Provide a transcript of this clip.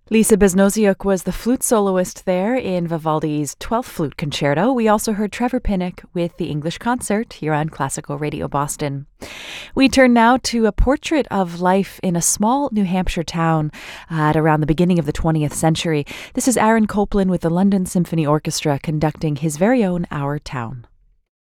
Lisa Beznoziuk was the flute soloist there in Vivaldi's 12th Flute Concerto. We also heard Trevor Pinnock with the English Concert here on Classical Radio Boston. We turn now to a portrait of life in a small New Hampshire town at around the beginning of the 20th century. This is Aaron Copland with the London Symphony Orchestra conducting his very own Our Town.